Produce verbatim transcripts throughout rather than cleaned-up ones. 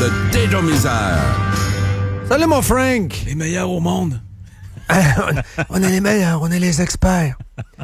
le dédomiseur. Salut, mon Frank! Les meilleurs au monde. on est les meilleurs, on est les experts.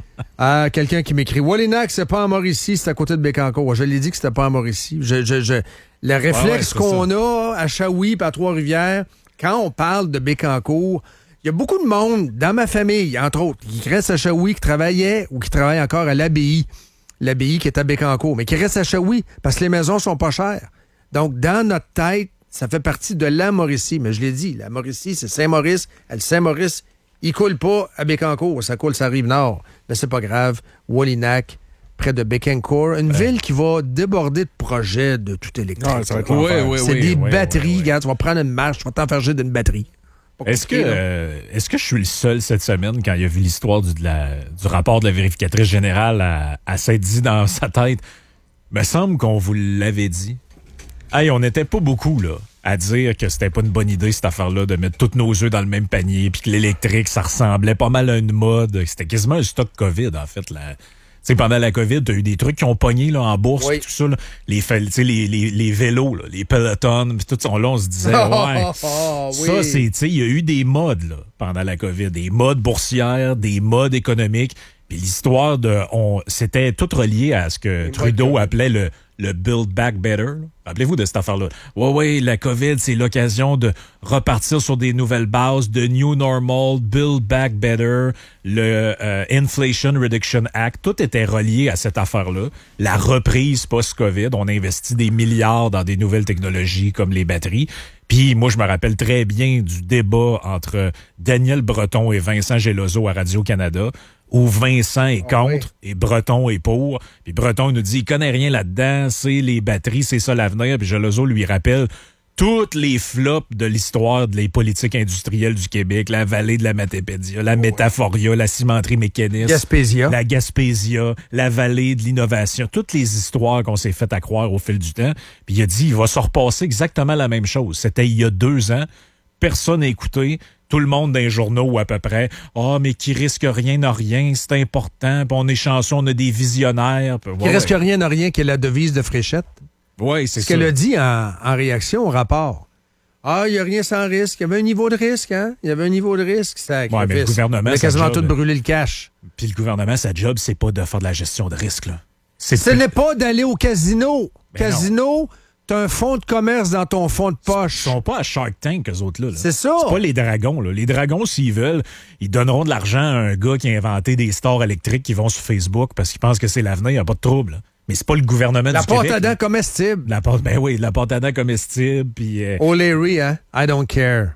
Ah, quelqu'un qui m'écrit, Wallinac, c'est pas en Mauricie, c'est à côté de Bécancour. Je l'ai dit que c'était pas en Mauricie. Je, je, je... Le réflexe ouais, ouais, qu'on a à Shawi et à Trois-Rivières, quand on parle de Bécancour, il y a beaucoup de monde dans ma famille, entre autres, qui reste à Shawi, qui travaillait ou qui travaille encore à l'abbaye. L'abbaye qui est à Bécancour, mais qui reste à Shawi parce que les maisons sont pas chères. Donc, dans notre tête, ça fait partie de la Mauricie. Mais je l'ai dit, la Mauricie, c'est Saint-Maurice. Le Saint-Maurice, il coule pas à Bécancour. Ça coule, ça arrive nord. Mais c'est pas grave. Wallinac, près de Bécancour, une ouais. ville qui va déborder de projets de tout électrique. Ah, ça va être ouais, ouais, c'est ouais, des ouais, batteries. Ouais, ouais. Regarde, tu vas prendre une marche, tu vas t'enfarger d'une batterie. Est-ce que, euh, est-ce que je suis le seul cette semaine, quand il a vu l'histoire du, de la, du rapport de la vérificatrice générale, à, à s'être dit dans sa tête, me semble qu'on vous l'avait dit. Hey, on n'était pas beaucoup, là, à dire que c'était pas une bonne idée, cette affaire-là, de mettre tous nos œufs dans le même panier, puis que l'électrique, ça ressemblait pas mal à une mode. C'était quasiment un stock COVID, en fait, là. Tu sais, pendant la COVID, t'as eu des trucs qui ont pogné là, en bourse, oui. tout ça. Là. Les, les, les, les vélos, là, les pelotons, tout ça. Là, on se disait, ouais, oh, oui. ça, c'est, tu sais, il y a eu des modes là, pendant la COVID. Des modes boursières, des modes économiques. Puis l'histoire de... on c'était tout relié à ce que les Trudeau appelait le, le Build Back Better. Là. Rappelez-vous de cette affaire-là. Ouais, ouais, la COVID, c'est l'occasion de repartir sur des nouvelles bases, de New Normal, Build Back Better, le euh, Inflation Reduction Act. Tout était relié à cette affaire-là. La reprise post-COVID. On investit des milliards dans des nouvelles technologies comme les batteries. Puis moi, je me rappelle très bien du débat entre Daniel Breton et Vincent Geloso à Radio-Canada, où Vincent est contre ah oui. et Breton est pour. Puis Breton nous dit, il connaît rien là-dedans, c'est les batteries, c'est ça l'avenir. Puis Geloso lui rappelle toutes les flops de l'histoire des politiques industrielles du Québec, la vallée de la Matépédia, la oh Métaphoria, oui. la cimenterie mécaniste, Gaspésia. la Gaspésia, la vallée de l'innovation, toutes les histoires qu'on s'est fait à croire au fil du temps. Puis il a dit, il va se repasser exactement la même chose. C'était il y a deux ans, personne n'a écouté. Tout le monde dans les journaux à peu près. « Ah, oh, mais qui risque rien n'a rien, c'est important. Puis on est chanceux, on a des visionnaires. » Qui ouais, risque ouais. rien n'a rien, qui est la devise de Fréchette. Oui, c'est Ce ça. qu'elle a dit en, en réaction au rapport. Ah, il n'y a rien sans risque. Il y avait un niveau de risque, hein? Il y avait un niveau de risque. Ça, ouais, mais le gouvernement, il a quasiment tout brûlé le cash. Puis le gouvernement, sa job, c'est pas de faire de la gestion de risque, là. C'est Ce plus... n'est pas d'aller au casino. Ben casino... Non. T'as un fonds de commerce dans ton fonds de poche. Ils sont pas à Shark Tank, eux autres, là. là. C'est ça. C'est pas les dragons, là. Les dragons, s'ils veulent, ils donneront de l'argent à un gars qui a inventé des stores électriques qui vont sur Facebook parce qu'ils pensent que c'est l'avenir, il n'y a pas de trouble. Là. Mais c'est pas le gouvernement la du Québec. La pâte à dents comestible. La pâte, ben oui, la pâte à dents comestible, puis... Euh... O'Leary, hein? I don't care.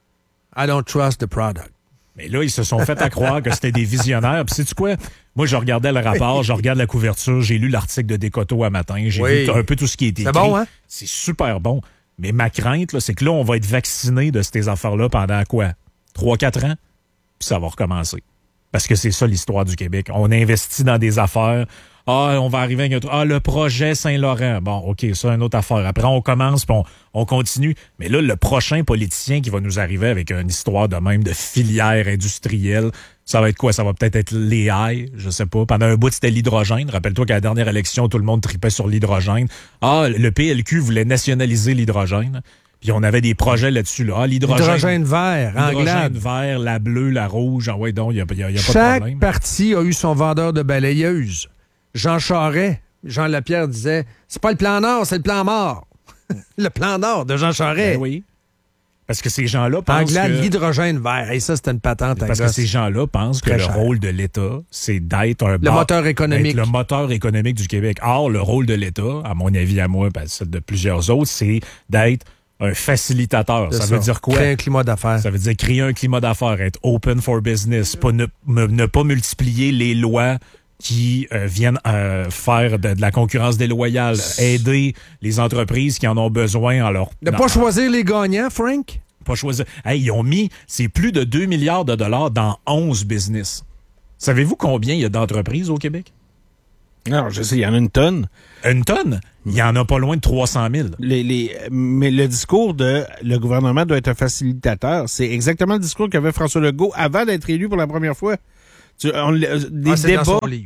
I don't trust the product. Mais là, ils se sont fait à croire que c'était des visionnaires. Puis sais-tu quoi? Moi, je regardais le rapport, je regarde la couverture, j'ai lu l'article de Décoto à matin, j'ai oui. vu un peu tout ce qui est écrit. C'est bon, hein? C'est super bon. Mais ma crainte, là, c'est que là, on va être vacciné de ces affaires-là pendant quoi? trois quatre ans? Puis ça va recommencer. Parce que c'est ça l'histoire du Québec. On investit dans des affaires. Ah, on va arriver avec un truc. Ah, le projet Saint-Laurent. Bon, OK, ça, une autre affaire. Après, on commence, puis on, on continue. Mais là, le prochain politicien qui va nous arriver avec une histoire de même de filière industrielle, ça va être quoi? Ça va peut-être être l'A I, je sais pas. Pendant un bout, c'était l'hydrogène. Rappelle-toi qu'à la dernière élection, tout le monde tripait sur l'hydrogène. Ah, le P L Q voulait nationaliser l'hydrogène. Puis on avait des projets là-dessus. Là. Ah, l'hydrogène, l'hydrogène vert, l'hydrogène vert, la bleue, la rouge. Ah ouais, donc, il n'y a, y a, y a pas Chaque de problème. Chaque parti a eu son vendeur de balayeuses. Jean Charest, Jean Lapierre disait, c'est pas le plan Nord, c'est le plan mort. Le plan Nord de Jean Charest. Ben oui. Parce que ces gens-là pensent Anglade, que... l'hydrogène vert. Et ça, c'était une patente à Parce gosse. que ces gens-là pensent que Très le cher. rôle de l'État, c'est d'être un... Le bar... moteur économique. Le moteur économique du Québec. Or, le rôle de l'État, à mon avis, à moi, ben, de plusieurs autres, c'est d'être un facilitateur. Ça, ça veut dire quoi? Créer un climat d'affaires. Ça veut dire créer un climat d'affaires, être open for business, pas ne, ne, ne pas multiplier les lois qui euh, viennent euh, faire de, de la concurrence déloyale, aider les entreprises qui en ont besoin en leur... Ne pas choisir les gagnants, Frank? Pas choisir. Hey, ils ont mis, c'est plus de deux milliards de dollars dans onze business. Savez-vous combien il y a d'entreprises au Québec? Non, je sais, il y en a une tonne. Une tonne? Il y en a pas loin de trois cent mille. Les, les, mais le discours de le gouvernement doit être un facilitateur, c'est exactement le discours qu'avait François Legault avant d'être élu pour la première fois. Tu, on, des ah, c'est débats, dans son livre.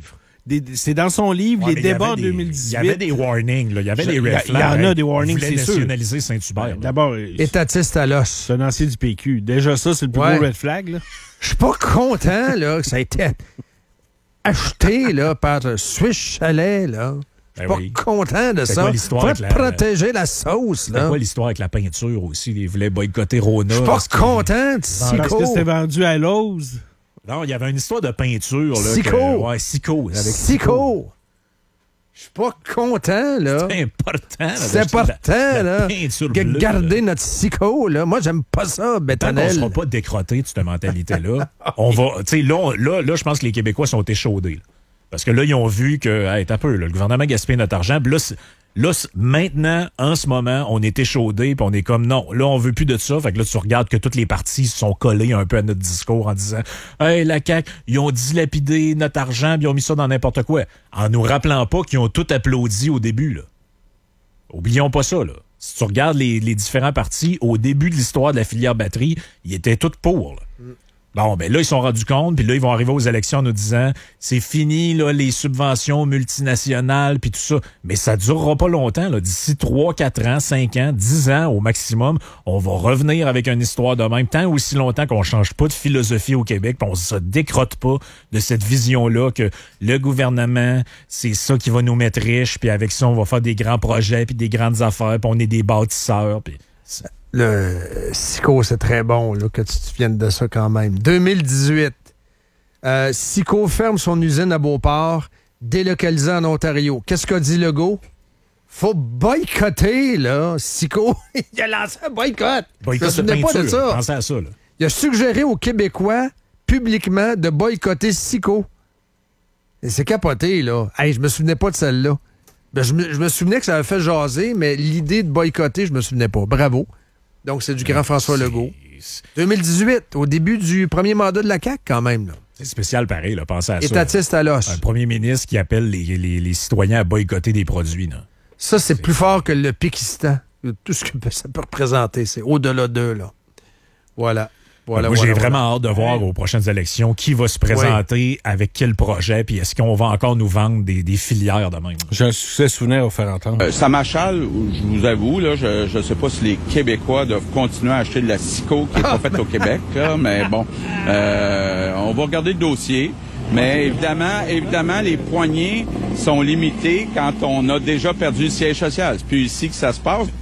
des, c'est dans son livre, Ouais, les débats des, deux mille dix-huit. Il y avait des warnings, là. Il y avait Je, des red flags. Il y en a des warnings, c'est sûr. nationaliser Saint-Hubert. Ouais, d'abord, étatiste à l'os. C'est un ancien du P Q. Déjà ça, c'est le plus ouais. gros red flag. Là. Je suis pas content là, que ça a été acheté là, par Swiss Chalet. Là. Je suis Ben pas oui. content de C'est ça. quoi l'histoire Faut avec la- protéger la sauce. C'est là. quoi l'histoire avec la peinture aussi? Ils voulaient boycotter Rona. Je suis pas parce que- content de Parce Sico. que c'était vendu à Lowe's. Non, il y avait une histoire de peinture. Là, Sico. que- ouais, Sico. Avec Sico. Je suis pas content, là. C'est important. là, C'est d'acheter important, de la- de la là. peinture Que bleue, garder là. notre Sico, là. Moi, j'aime pas ça, Tant qu'on Bétanel. sera pas décroté de cette mentalité-là, on va. Tu sais, là, on- là, là, je pense que les Québécois sont échaudés. là. Parce que là, ils ont vu que, hey, t'as peu, là, le gouvernement gaspille notre argent. Puis là, c'est- là, c'est- maintenant, en ce moment, on est échaudés, puis on est comme, non, là, on veut plus de ça. Fait que là, tu regardes que toutes les parties se sont collées un peu à notre discours en disant, hey, la C A Q, ils ont dilapidé notre argent, puis ils ont mis ça dans n'importe quoi. En nous rappelant pas qu'ils ont tout applaudi au début, là. Oublions pas ça, là. Si tu regardes les, les différents partis, au début de l'histoire de la filière batterie, ils étaient tous pour, là. Bon, ben là, ils se sont rendus compte, puis là, ils vont arriver aux élections en nous disant c'est fini, là, les subventions multinationales, puis tout ça. Mais ça durera pas longtemps, là. D'ici trois, quatre ans, cinq ans, dix ans au maximum, on va revenir avec une histoire de même, tant aussi longtemps qu'on change pas de philosophie au Québec, puis on se décrotte pas de cette vision-là que le gouvernement, c'est ça qui va nous mettre riches, puis avec ça, on va faire des grands projets, puis des grandes affaires, puis on est des bâtisseurs, puis... Le euh, Sico, c'est très bon là, que tu te viennes de ça quand même. deux mille dix-huit, euh, Sico ferme son usine à Beauport, délocalisée en Ontario. Qu'est-ce qu'a dit Legault? Faut boycotter, là, Sico. Il a lancé un boycott. Boycott Je me de souvenais pas peinture, de ça. pensez à ça, là. Il a suggéré aux Québécois, publiquement, de boycotter Sico. Et c'est capoté, là. Hey, je me souvenais pas de celle-là. Ben, je, me, je me souvenais que ça avait fait jaser, mais l'idée de boycotter, je me souvenais pas. Bravo. Donc, c'est du grand François Legault. deux mille dix-huit, au début du premier mandat de la C A Q, quand même. Là. C'est spécial pareil, là, pensez à ça. Étatiste à l'os. Un premier ministre qui appelle les, les, les citoyens à boycotter des produits. Là. Ça, c'est plus fort que le Pékistan. Tout ce que ça peut représenter, c'est au-delà d'eux, là. Voilà. Voilà, Moi, voilà, j'ai voilà. vraiment hâte de voir aux prochaines élections qui va se présenter avec quel projet, puis est-ce qu'on va encore nous vendre des, des filières de même. J'ai un succès souvenir à vous faire entendre. Euh, ça m'achale, je vous avoue, là, je ne sais pas si les Québécois doivent continuer à acheter de la Sico qui n'est pas faite au Québec, là, mais bon, euh, on va regarder le dossier. Mais évidemment, évidemment, les poignées sont limitées quand on a déjà perdu le siège social. C'est plus ici que ça se passe.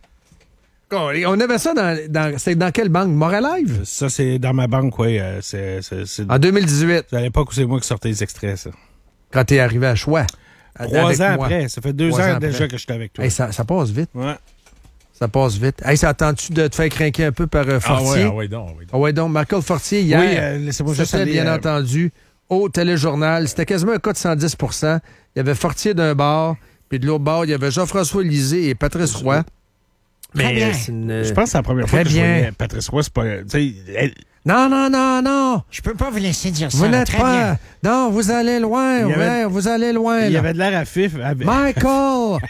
On avait ça dans, dans, c'est dans quelle banque? Moralive? Ça, c'est dans ma banque, oui. Euh, c'est, c'est, c'est... En deux mille dix-huit, C'est à l'époque où c'est moi qui sortais les extraits, ça. quand t'es arrivé à Choix. Trois avec ans moi. après. Ça fait deux Trois ans, ans déjà après. que j'étais avec toi. Hey, ça, ça passe vite. Ouais. Ça passe vite. Hey, ça attend-tu de te faire craquer un peu par euh, Fortier? Ah ouais, ah ouais, donc, ah ouais, donc. Ah ouais, donc, Michael Fortier, hier, Oui, euh, laissez-moi juste c'était aller, bien euh, entendu au téléjournal. C'était quasiment un cas de cent dix pour cent. Il y avait Fortier d'un bord, puis de l'autre bord, il y avait Jean-François Lisée et Patrice Roy. Très bien. c'est une- Je pense que c'est la première fois Très que je bien. voyais Patrice Roy. C'est pas... tu sais, elle- Non, non, non, non! Je peux pas vous laisser dire Vous ça. n'êtes Très pas... bien. Non, vous allez loin, Il y avait- ouais, vous allez loin, il y là. avait de l'air à fif. Avec... Michael!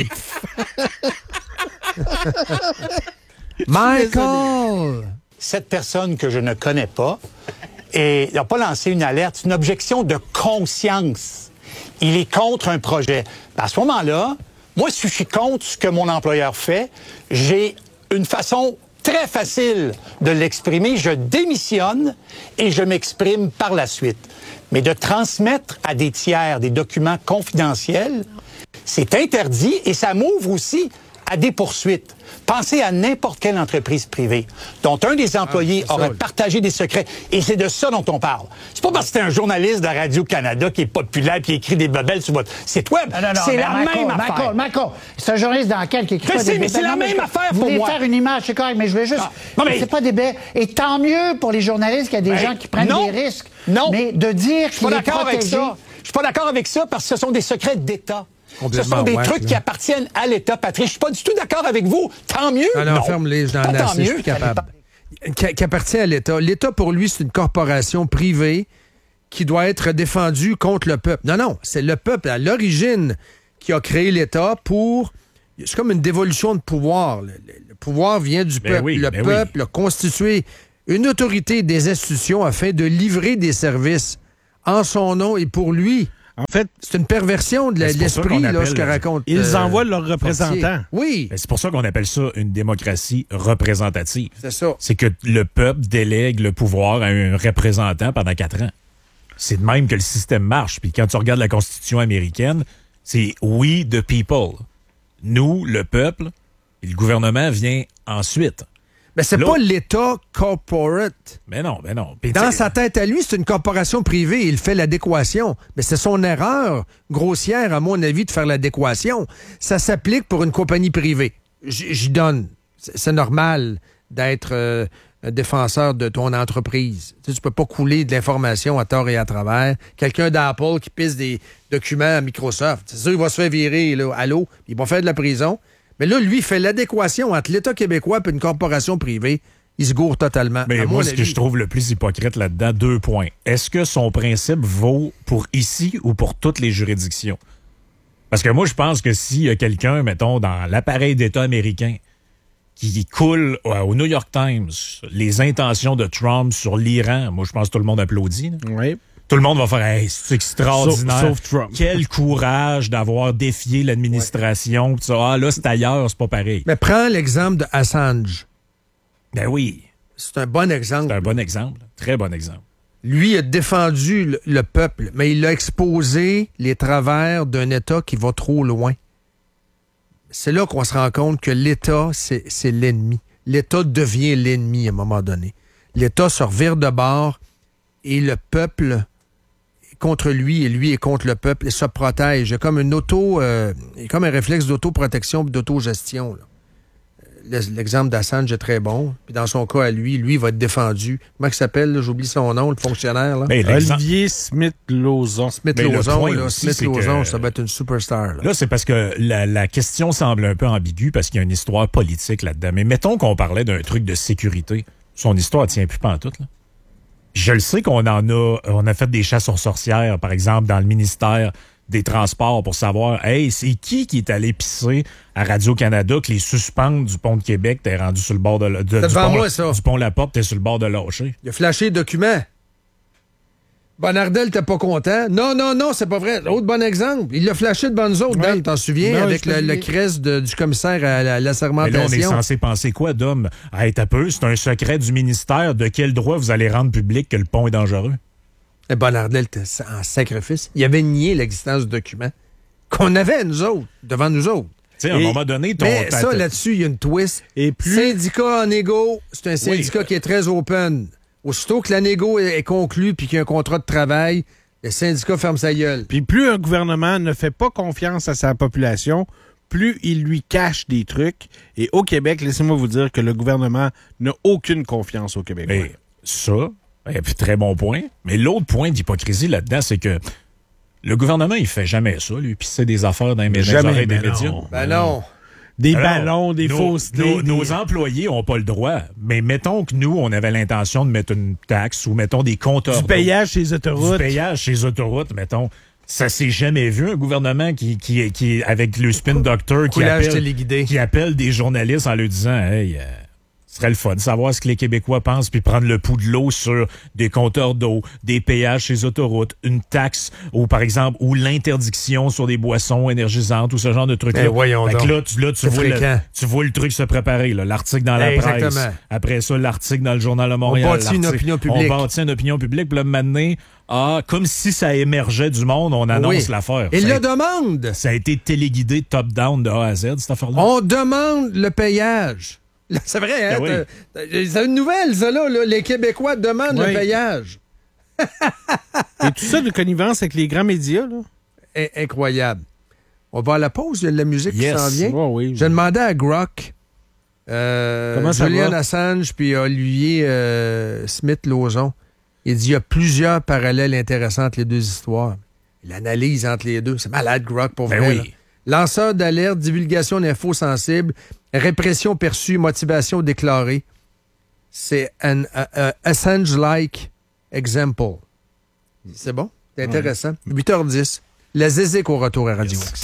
Michael! Cette personne que je ne connais pas et n'a pas lancé une alerte, c'est une objection de conscience. Il est contre un projet. À ce moment-là, moi, si je suis contre ce que mon employeur fait, j'ai une façon très facile de l'exprimer. Je démissionne et je m'exprime par la suite. Mais de transmettre à des tiers des documents confidentiels, c'est interdit et ça m'ouvre aussi à des poursuites. Pensez à n'importe quelle entreprise privée dont un des employés Ah, c'est aurait ça. partagé des secrets. Et c'est de ça dont on parle. C'est pas parce que c'est un journaliste de Radio-Canada qui est populaire et qui écrit des bebelles sur votre site web. Non, non, non, c'est mais la Michael, même affaire. Michael, Michael, c'est un journaliste d'enquête qui écrit Je pas sais, des mais bébés. c'est la Non, même je- affaire vous pour voulez moi. faire une image, c'est correct, mais je veux juste... Ah, non, mais- C'est pas des bébés. Et tant mieux pour les journalistes qu'il y a des Ben, gens qui prennent non, des risques. non. Mais de dire Je suis pas qu'il est d'accord avec protégé... ça. Je suis pas d'accord avec ça parce que ce sont des secrets d'État. Ce Complètement sont des whack, trucs là. qui appartiennent à l'État, Patrick. Je suis pas du tout d'accord avec vous. Tant mieux. Alors, non. ferme-les, je Pas n'en ai tant assez, je suis mieux. plus capable. Qui, qui appartient à l'État. L'État, pour lui, c'est une corporation privée qui doit être défendue contre le peuple. Non, non, c'est le peuple, à l'origine, qui a créé l'État pour... C'est comme une dévolution de pouvoir. Le, le- le pouvoir vient du Ben peuple. oui, le ben peuple oui. a constitué une autorité des institutions afin de livrer des services en son nom et pour lui. En fait, C'est une perversion de la- Ben, c'est pour ça l'esprit, qu'on là, appelle- ce que raconte. ils euh, envoient leurs Fortier. représentants. Oui, Ben, c'est pour ça qu'on appelle ça une démocratie représentative. c'est ça. C'est que le peuple délègue le pouvoir à un représentant pendant quatre ans. C'est de même que le système marche. Puis quand tu regardes la Constitution américaine, c'est « we the people ». Nous, le peuple, et le gouvernement vient ensuite. Mais c'est Là- pas l'État corporate. Mais non, mais non. Puis Dans tu sais, sa tête à lui, c'est une corporation privée. Il fait l'adéquation. Mais c'est son erreur grossière, à mon avis, de faire l'adéquation. Ça s'applique pour une compagnie privée. J- J'y donne. C'est c'est normal d'être euh, un défenseur de ton entreprise. Tu sais, tu peux pas couler de l'information à tort et à travers. Quelqu'un d'Apple qui pisse des documents à Microsoft, c'est sûr, il va se faire virer là, à l'eau. Il va faire de la prison. Mais là, lui, il fait l'adéquation entre l'État québécois et une corporation privée. Il se gourre totalement. Mais à moi, mon ce que avis. je trouve le plus hypocrite là-dedans, deux points. Est-ce que son principe vaut pour ici ou pour toutes les juridictions? Parce que moi, je pense que s'il y a quelqu'un, mettons, dans l'appareil d'État américain qui coule au New York Times les intentions de Trump sur l'Iran, moi, je pense que tout le monde applaudit. Là. Oui. Tout le monde va faire hey, c'est extraordinaire. Sauf- sauf Trump. Quel courage d'avoir défié l'administration. Pis ça, ah, là, c'est ailleurs, c'est pas pareil. Mais prends l'exemple de Assange. Ben oui, C'est un bon exemple. c'est un bon exemple. Très bon exemple. Lui a défendu le, le peuple, mais il a exposé les travers d'un État qui va trop loin. C'est là qu'on se rend compte que l'État, c'est c'est l'ennemi. L'État devient l'ennemi à un moment donné. L'État se revire de bord et le peuple est contre lui et lui est contre le peuple et se protège. Il y a comme une auto, euh, il y a comme un réflexe d'autoprotection et d'autogestion, là. Le- L'exemple d'Assange est très bon. Puis dans son cas à lui, lui va être défendu. Comment il s'appelle? là? J'oublie son nom, le fonctionnaire. Là. Ben, l'exemple- Olivier Smith-Lauzon. Smith mais le Lauzon, point là, aussi, Smith c'est Lauzon, que- ça va être une superstar. Là. Là, c'est parce que la, la question semble un peu ambiguë parce qu'il y a une histoire politique là-dedans. Mais mettons qu'on parlait d'un truc de sécurité. Son histoire tient plus pantoute, là. Je le sais qu'on en a, on a fait des chasses aux sorcières, par exemple, dans le ministère des Transports pour savoir, hey, c'est qui qui est allé pisser à Radio-Canada que les suspentes du pont de Québec t'es rendu sur le bord de, la- de- C'est du, devant pont, moi, ça. du pont La Porte, t'es sur le bord de lâcher. Il a flashé le document. Bonardel, t'es pas content? Non, non, non, c'est pas vrai. Autre bon exemple. Il l'a flashé devant nous autres, Oui. Dan, t'en souviens, Non, avec je me le, le souviens. crest de- du commissaire à la, la Mais là, on est sermentation. censé penser quoi, Dom? Hey, t'as peu, c'est un secret du ministère. De quel droit vous allez rendre public que le pont est dangereux? Et Bonardel était en sacrifice. Il avait nié l'existence du document qu'on avait, nous autres, devant nous autres. Tu sais, à un Et- moment donné, ton... Mais ta- ça, ta- là-dessus, il y a une twist. Et plus- Syndicat en égo, c'est un syndicat qui est très open. Aussitôt que la négo est, est conclue puis qu'il y a un contrat de travail, le syndicat ferme sa gueule. Puis plus un gouvernement ne fait pas confiance à sa population, plus il lui cache des trucs. Et au Québec, laissez-moi vous dire que le gouvernement n'a aucune confiance au Québec. Mais ça, et puis très bon point. Mais l'autre point d'hypocrisie là-dedans, c'est que le gouvernement, il fait jamais ça, lui, puis c'est des affaires dans les médias, Jamais, oreilles des ben médias. non. Ben non. Des Alors, ballons, des nos, faussetés. Nos, des- nos employés n'ont pas le droit. Mais mettons que nous, on avait l'intention de mettre une taxe ou mettons des compteurs du d'eau. payage chez les autoroutes. Du payage chez les autoroutes, mettons. Ça s'est jamais vu, un gouvernement qui, qui, qui avec le spin doctor, qui Coulage appelle, téléguidé. qui appelle des journalistes en leur disant, hey, euh, ce serait le fun de savoir ce que les Québécois pensent, puis prendre le pouls de l'eau sur des compteurs d'eau, des péages chez les autoroutes, une taxe, ou par exemple, ou l'interdiction sur des boissons énergisantes, ou ce genre de trucs-là. Ben, voyons Fait que donc. là, tu, là, tu, C'est vois le, fréquent. tu vois le truc se préparer, là, l'article dans la Exactement. presse. Après ça, l'article dans le Journal de Montréal. On bâtit une l'article- opinion publique. On bâtit une opinion publique, puis là, maintenant, ah, comme si ça émergeait du monde, on annonce Oui. l'affaire. Et Ça a- le demande. ça a été téléguidé top-down de A à Z, cette affaire-là. On demande le payage. Là, c'est vrai, hein? Ben oui. t'as- t'as- C'est une nouvelle, ça, là, là. Les Québécois demandent Oui. le payage. Et tout ça de connivence avec les grands médias. Là. In- Incroyable. On va à la pause, il y a de la musique Yes. qui s'en vient. Ouais, oui. J'ai demandé à Grok, euh, Comment ça Julian va? Assange puis Olivier euh, Smith-Lauzon. Il dit il y a plusieurs parallèles intéressants entre les deux histoires. L'analyse entre les deux, c'est malade, Grok, pour Ben vrai. oui. là. Lanceur d'alerte, divulgation d'infos sensibles, répression perçue, motivation déclarée. C'est un uh, uh, Assange-like example. C'est bon? C'est intéressant. huit heures dix. La Zézique au retour à Radio X.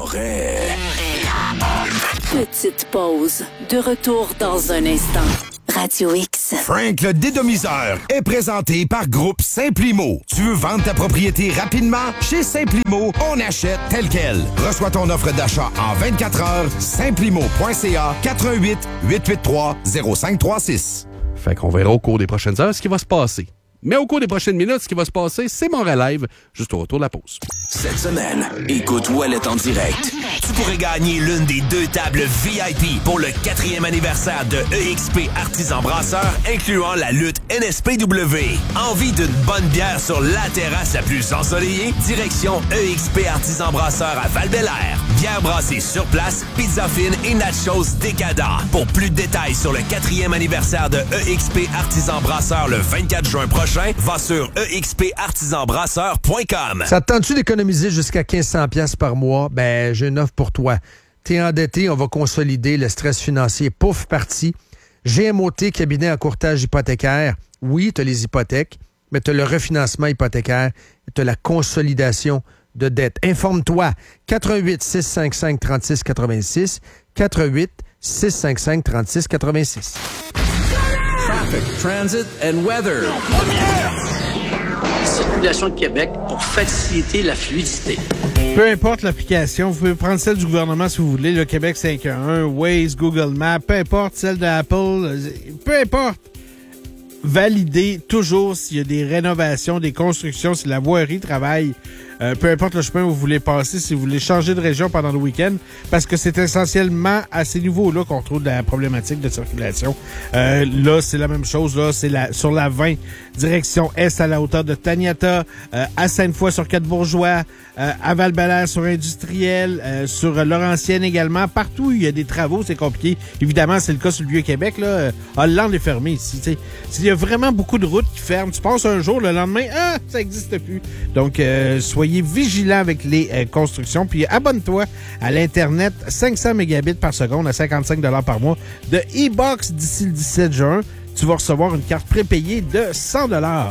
Petite pause. De retour dans un instant. Radio X. Frank le dédomiseur est présenté par Groupe Simplimo. Tu veux vendre ta propriété rapidement? Chez Simplimo, on achète tel quel. Reçois ton offre d'achat en vingt-quatre heures. Simplimo point c a quatre un huit, huit huit trois, zéro cinq trois six. Fait qu'on verra au cours des prochaines heures ce qui va se passer. Mais au cours des prochaines minutes, ce qui va se passer, c'est mon relève, juste au retour de la pause. Cette semaine, écoute Ouellet en direct. Tu pourrais gagner l'une des deux tables V I P pour le quatrième anniversaire de E X P Artisan Brasseur, incluant la lutte N S P W. Envie d'une bonne bière sur la terrasse la plus ensoleillée? Direction E X P Artisan Brasseur à Val-Bélair. Bière brassée sur place, pizza fine et nachos décadents. Pour plus de détails sur le quatrième anniversaire de E X P Artisan Brasseur le vingt-quatre juin prochain, va sur e x p artisan brasseur point com. Ça te tente-tu d'économiser jusqu'à mille cinq cents dollars par mois? Ben, j'ai une offre pour toi. T'es endetté, on va consolider le stress financier. Pouf, parti. G M O T, cabinet en courtage hypothécaire. Oui, t'as les hypothèques, mais t'as le refinancement hypothécaire et t'as la consolidation de dette. Informe-toi. quatre un huit, six cinq cinq, trois six huit six. quatre un huit, six cinq cinq, trois six huit six. Traffic, transit and weather. Circulation de Québec pour faciliter la fluidité. Peu importe l'application, vous pouvez prendre celle du gouvernement si vous voulez, le Québec cinq un un, Waze, Google Maps, peu importe, celle d'Apple, peu importe. Validez toujours s'il y a des rénovations, des constructions, si la voirie travaille. Euh, peu importe le chemin où vous voulez passer, si vous voulez changer de région pendant le week-end, parce que c'est essentiellement à ces niveaux-là qu'on trouve de la problématique de circulation. Euh, là, c'est la même chose. Là, c'est la, sur la vingt, direction Est à la hauteur de Taniata, euh, à Sainte-Foy sur Quatre-Bourgeois, euh, à Val-Bélair sur Industriel, euh, sur Laurentienne également. Partout où il y a des travaux, c'est compliqué. Évidemment, c'est le cas sur le Vieux-Québec. Là. Hollande est fermé ici. T'sais. S'il y a vraiment beaucoup de routes qui ferment, tu passes un jour, le lendemain, ah, ça n'existe plus. Donc, euh, soyez vigilant avec les euh, constructions. Puis abonne-toi à l'Internet cinq cents mégabits par seconde à cinquante-cinq dollars par mois de e-box d'ici le dix-sept juin. Tu vas recevoir une carte prépayée de cent dollars.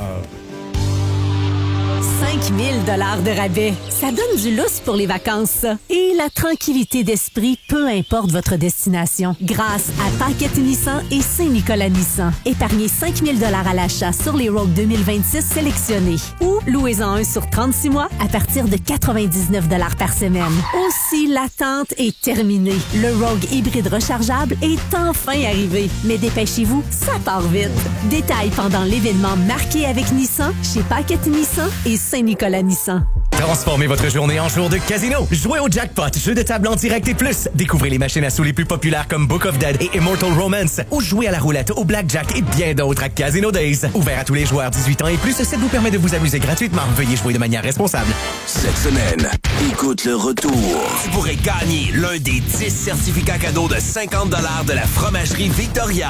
cinq mille dollars de rabais. Ça donne du lousse pour les vacances, ça. Et la tranquillité d'esprit, peu importe votre destination. Grâce à Paquette Nissan et Saint-Nicolas Nissan. Épargnez cinq mille dollars à l'achat sur les Rogue deux mille vingt-six sélectionnés. Ou louez-en un sur trente-six mois à partir de quatre-vingt-dix-neuf dollars par semaine. Aussi, l'attente est terminée. Le Rogue hybride rechargeable est enfin arrivé. Mais dépêchez-vous, ça part vite. Détails pendant l'événement marqué avec Nissan chez Paquette Nissan et Saint-Nicolas Nissan. Transformez votre journée en jour de casino. Jouez au jackpot, jeu de table en direct et plus. Découvrez les machines à sous les plus populaires comme Book of Dead et Immortal Romance. Ou jouez à la roulette, au blackjack et bien d'autres à Casino Days. Ouvert à tous les joueurs dix-huit ans et plus, ça vous permet de vous amuser gratuitement. Veuillez jouer de manière responsable. Cette semaine, écoute le retour. Tu pourrais gagner l'un des dix certificats cadeaux de cinquante dollars de la Fromagerie Victoria.